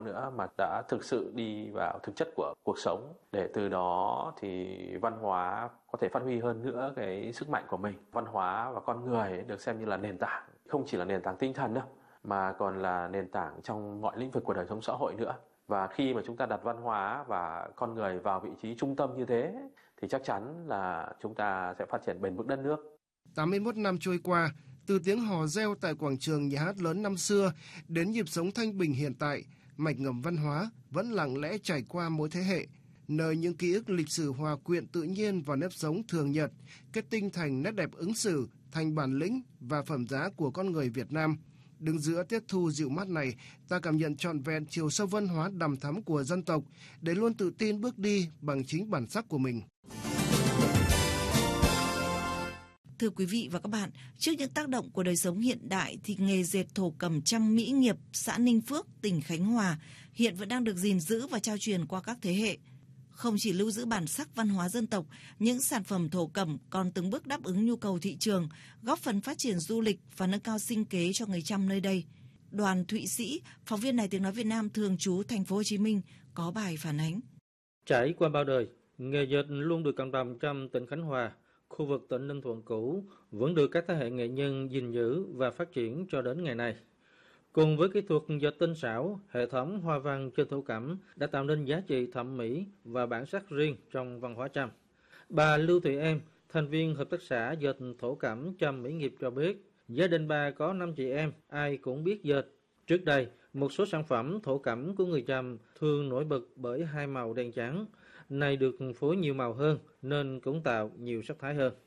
nữa mà đã thực sự đi vào thực chất của cuộc sống, để từ đó thì văn hóa có thể phát huy hơn nữa cái sức mạnh của mình. Văn hóa và con người được xem như là nền tảng, không chỉ là nền tảng tinh thần đâu, mà còn là nền tảng trong mọi lĩnh vực của đời sống xã hội nữa. Và khi mà chúng ta đặt văn hóa và con người vào vị trí trung tâm như thế thì chắc chắn là chúng ta sẽ phát triển bền vững đất nước. 81 năm trôi qua, từ tiếng hò reo tại quảng trường nhà hát lớn năm xưa đến nhịp sống thanh bình hiện tại, mạch ngầm văn hóa vẫn lặng lẽ trải qua mỗi thế hệ, nơi những ký ức lịch sử hòa quyện tự nhiên vào nếp sống thường nhật, kết tinh thành nét đẹp ứng xử, thành bản lĩnh và phẩm giá của con người Việt Nam. Đứng giữa tiết thu dịu mát này, ta cảm nhận trọn vẹn chiều sâu văn hóa đằm thắm của dân tộc để luôn tự tin bước đi bằng chính bản sắc của mình. Thưa quý vị và các bạn, trước những tác động của đời sống hiện đại thì nghề dệt thổ cẩm Trăm Mỹ Nghiệp, xã Ninh Phước, tỉnh Khánh Hòa hiện vẫn đang được gìn giữ và trao truyền qua các thế hệ. Không chỉ lưu giữ bản sắc văn hóa dân tộc, những sản phẩm thổ cẩm còn từng bước đáp ứng nhu cầu thị trường, góp phần phát triển du lịch và nâng cao sinh kế cho người Chăm nơi đây. Đoàn Thụy Sĩ, phóng viên Đài Tiếng nói Việt Nam thường trú Thành phố Hồ Chí Minh có bài phản ánh. Trải qua bao đời, nghề dệt luôn được cộng đồng Chăm tỉnh Khánh Hòa, khu vực tỉnh Ninh Thuận cũ vẫn được các thế hệ nghệ nhân gìn giữ và phát triển cho đến ngày nay. Cùng với kỹ thuật dệt tinh xảo, hệ thống hoa văn trên thổ cẩm đã tạo nên giá trị thẩm mỹ và bản sắc riêng trong văn hóa Chăm. Bà Lưu Thị Em, thành viên hợp tác xã dệt thổ cẩm Trăm Mỹ Nghiệp cho biết, gia đình bà có 5 chị em, ai cũng biết dệt. Trước đây, một số sản phẩm thổ cẩm của người Chăm thường nổi bật bởi hai màu đen trắng, nay được phối nhiều màu hơn nên cũng tạo nhiều sắc thái hơn.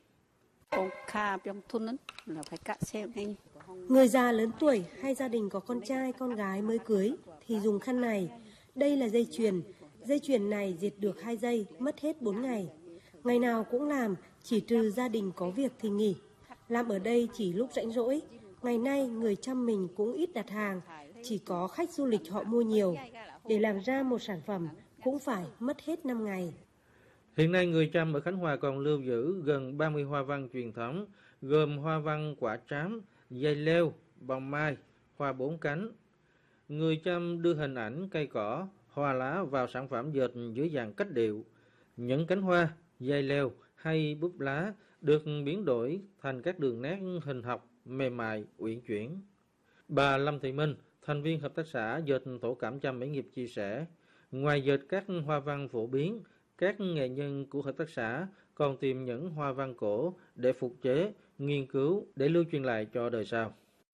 Người già lớn tuổi hay gia đình có con trai, con gái mới cưới thì dùng khăn này. Đây là dây chuyền này dệt được 2 giây, mất hết 4 ngày. Ngày nào cũng làm, chỉ trừ gia đình có việc thì nghỉ. Làm ở đây chỉ lúc rảnh rỗi. Ngày nay người Chăm mình cũng ít đặt hàng, chỉ có khách du lịch họ mua nhiều. Để làm ra một sản phẩm cũng phải mất hết 5 ngày. Hiện nay người Chăm ở Khánh Hòa còn lưu giữ gần 30 hoa văn truyền thống, gồm hoa văn quả trám, dây leo, bông mai, hoa 4 cánh. Người Chăm đưa hình ảnh cây cỏ, hoa lá vào sản phẩm dệt dưới dạng cách điệu. Những cánh hoa, dây leo hay búp lá được biến đổi thành các đường nét hình học, mềm mại, uyển chuyển. Bà Lâm Thị Minh, thành viên hợp tác xã dệt thổ cẩm Trăm Mỹ Nghiệp chia sẻ, ngoài dệt các hoa văn phổ biến, các nghệ nhân của hợp tác xã còn tìm những hoa văn cổ để phục chế, nghiên cứu để lưu truyền lại cho đời sau.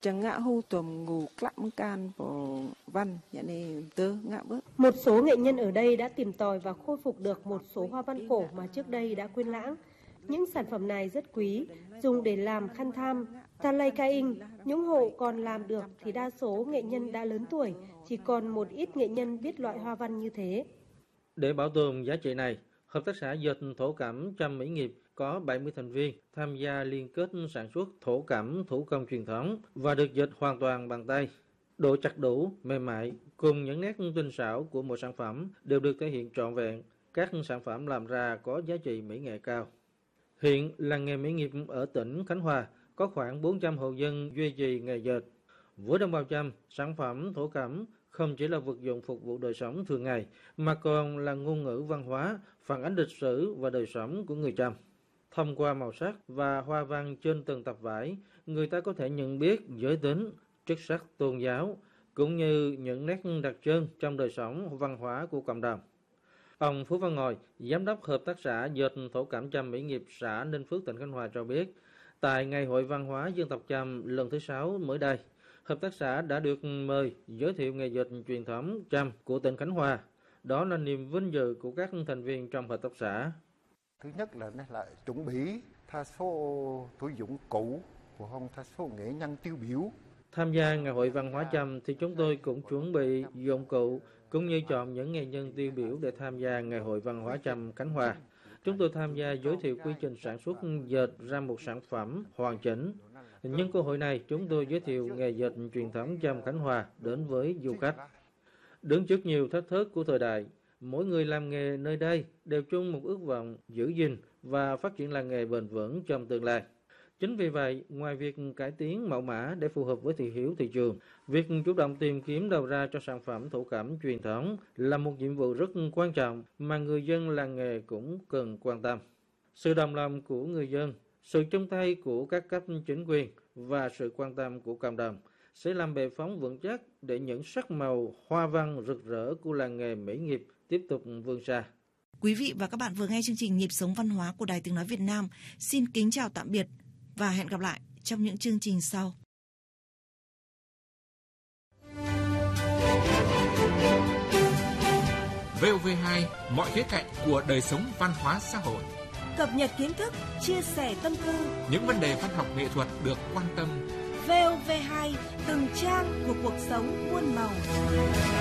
Một số nghệ nhân ở đây đã tìm tòi và khôi phục được một số hoa văn cổ mà trước đây đã quên lãng. Những sản phẩm này rất quý, dùng để làm khăn tham, talay ca in. Những hộ còn làm được thì đa số nghệ nhân đã lớn tuổi, chỉ còn một ít nghệ nhân biết loại hoa văn như thế. Để bảo tồn giá trị này, hợp tác xã dệt thổ cẩm Trăm Mỹ Nghiệp có 70 thành viên tham gia liên kết sản xuất thổ cẩm thủ công truyền thống và được dệt hoàn toàn bằng tay. Độ chặt đủ, mềm mại cùng những nét tinh xảo của mỗi sản phẩm đều được thể hiện trọn vẹn. Các sản phẩm làm ra có giá trị mỹ nghệ cao. Hiện làng nghề mỹ nghiệp ở tỉnh Khánh Hòa có khoảng 400 hộ dân duy trì nghề dệt. Với đồng bào Chăm, sản phẩm thổ cẩm không chỉ là vật dụng phục vụ đời sống thường ngày mà còn là ngôn ngữ văn hóa, phản ánh lịch sử và đời sống của người Chăm. Thông qua màu sắc và hoa văn trên từng tập vải, người ta có thể nhận biết giới tính, chức sắc tôn giáo, cũng như những nét đặc trưng trong đời sống văn hóa của cộng đồng. Ông Phú Văn Ngồi, Giám đốc Hợp tác xã dệt thổ cẩm Trăm Mỹ Nghiệp xã Ninh Phước, tỉnh Khánh Hòa cho biết, tại Ngày hội Văn hóa Dân tộc Chăm lần thứ 6 mới đây, hợp tác xã đã được mời giới thiệu nghề dệt truyền thống Chăm của tỉnh Khánh Hòa. Đó là niềm vinh dự của các thành viên trong hợp tác xã. Thứ nhất là chuẩn bị tha số sử dụng cũ của không tha số nghệ nhân tiêu biểu. Tham gia Ngày hội Văn hóa Chăm thì chúng tôi cũng chuẩn bị dụng cụ cũng như chọn những nghệ nhân tiêu biểu để tham gia Ngày hội Văn hóa Chăm Khánh Hòa. Chúng tôi tham gia giới thiệu quy trình sản xuất dệt ra một sản phẩm hoàn chỉnh. Nhân cơ hội này, chúng tôi giới thiệu nghề dệt truyền thống Chăm Khánh Hòa đến với du khách. Đứng trước nhiều thách thức của thời đại, mỗi người làm nghề nơi đây đều chung một ước vọng giữ gìn và phát triển làng nghề bền vững trong tương lai. Chính vì vậy, ngoài việc cải tiến mẫu mã để phù hợp với thị hiếu thị trường, việc chủ động tìm kiếm đầu ra cho sản phẩm thổ cẩm truyền thống là một nhiệm vụ rất quan trọng mà người dân làng nghề cũng cần quan tâm. Sự đồng lòng của người dân, sự chung tay của các cấp chính quyền và sự quan tâm của cộng đồng sẽ làm bệ phóng vững chắc để những sắc màu hoa văn rực rỡ của làng nghề mỹ nghiệp tiếp tục vươn xa. Quý vị và các bạn vừa nghe chương trình Nhịp sống văn hóa của Đài Tiếng nói Việt Nam. Xin kính chào tạm biệt và hẹn gặp lại trong những chương trình sau. VOV2, mọi khía cạnh của đời sống văn hóa xã hội. Cập nhật kiến thức, chia sẻ tâm tư. Những vấn đề văn học nghệ thuật được quan tâm. VOV2, từng trang của cuộc sống muôn màu.